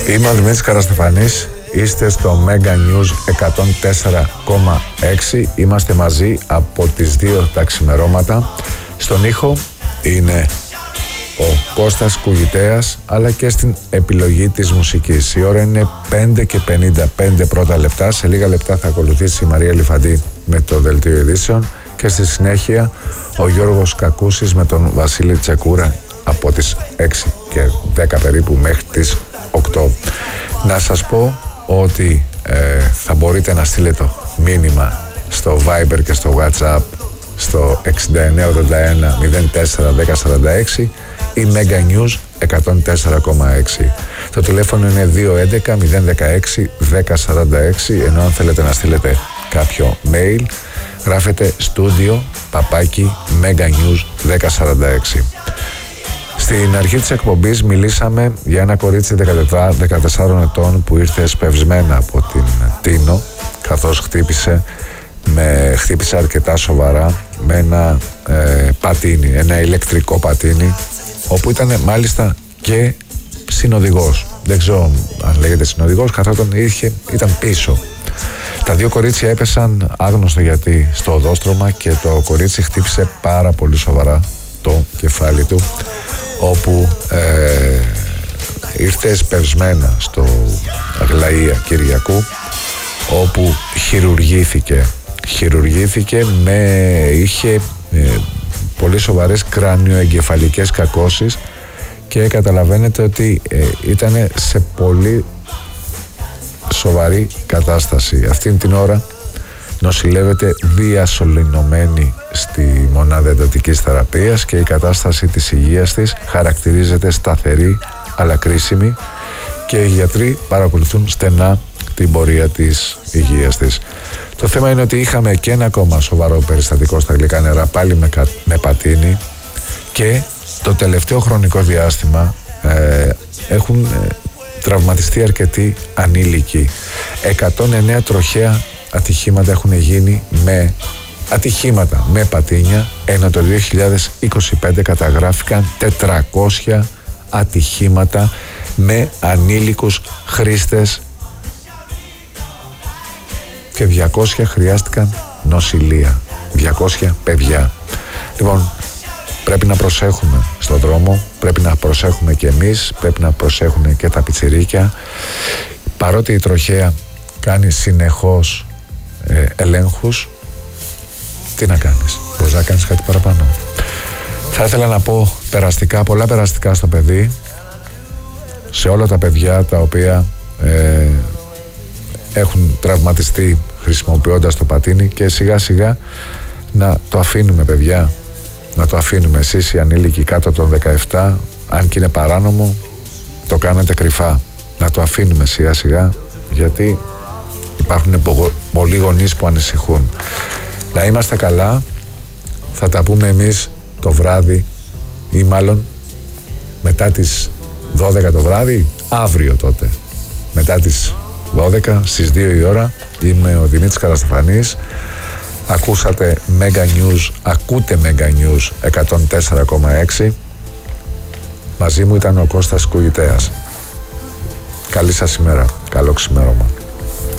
Είμαι ο Δημήτρης Καραστεφανής. Είστε στο Mega News 104,6. Είμαστε μαζί από τις 2 τα ξημερώματα. Στον ήχο είναι ο Κώστας Κουγητέας, αλλά και στην επιλογή της μουσικής. Η ώρα είναι 5:55 πρώτα λεπτά. Σε λίγα λεπτά θα ακολουθήσει η Μαρία Λιφαντή με το δελτίο ειδήσεων και στη συνέχεια ο Γιώργος Κακούσης με τον Βασίλη Τσεκούρα από τις 6:10 περίπου μέχρι τις 8. Να σας πω ότι θα μπορείτε να στείλετε μήνυμα στο Viber και στο WhatsApp στο 6981-04-1046 ή Mega News 104,6. Το τηλέφωνο είναι 211-016-1046, ενώ αν θέλετε να στείλετε κάποιο mail γράφετε studio@meganews 1046. Στην αρχή της εκπομπής μιλήσαμε για ένα κορίτσι 14 ετών που ήρθε εσπευσμένα από την Τίνο, καθώς χτύπησε αρκετά σοβαρά με ένα πατίνι, ένα ηλεκτρικό πατίνι, όπου ήταν μάλιστα και συνοδηγός. Δεν ξέρω αν λέγεται συνοδηγός, καθόταν ήταν πίσω. Τα δύο κορίτσια έπεσαν άγνωστο γιατί στο οδόστρωμα και το κορίτσι χτύπησε πάρα πολύ σοβαρά το κεφάλι του, όπου ήρθε εσπευσμένα στο Αγλαία Κυριακού, όπου χειρουργήθηκε είχε πολύ σοβαρές κρανιοεγκεφαλικές κακώσεις και καταλαβαίνετε ότι ήταν σε πολύ σοβαρή κατάσταση. Αυτήν την ώρα νοσηλεύεται διασωληνωμένη στη μονάδα εντατικής θεραπείας και η κατάσταση της υγείας της χαρακτηρίζεται σταθερή αλλά κρίσιμη και οι γιατροί παρακολουθούν στενά την πορεία της υγείας της. Το θέμα είναι ότι είχαμε και ένα ακόμα σοβαρό περιστατικό στα γλυκά νερά, πάλι με πατίνι, και το τελευταίο χρονικό διάστημα έχουν τραυματιστεί αρκετοί ανήλικοι. 109 τροχαία ατυχήματα έχουν γίνει με πατίνια, ενώ το 2025 καταγράφηκαν 400 ατυχήματα με ανήλικους χρήστες και 200 χρειάστηκαν νοσηλεία. 200 παιδιά. Λοιπόν, πρέπει να προσέχουμε στον δρόμο, πρέπει να προσέχουμε και εμείς, πρέπει να προσέχουν και τα πιτσιρίκια. Παρότι η τροχαία κάνει συνεχώς ελέγχους, τι να κάνεις, μπορείς να κάνεις κάτι παραπάνω. Θα ήθελα να πω πολλά περαστικά στο παιδί, σε όλα τα παιδιά τα οποία έχουν τραυματιστεί χρησιμοποιώντας το πατίνι, και σιγά σιγά να το αφήνουμε, παιδιά, να το αφήνουμε. Εσείς οι ανήλικοι κάτω των 17, αν και είναι παράνομο, το κάνετε κρυφά. Να το αφήνουμε σιγά σιγά, γιατί υπάρχουν πολλοί γονείς που ανησυχούν. Να είμαστε καλά. Θα τα πούμε εμείς το βράδυ, ή μάλλον μετά τις 12 το βράδυ, αύριο τότε, μετά τις 12 στις 2 η ώρα. Είμαι ο Δημήτρης Καραστεφανής. Ακούσατε Mega News, ακούτε Mega News 104,6. Μαζί μου ήταν ο Κώστας Κουγητέας. Καλή σας ημέρα, καλό ξημέρωμα.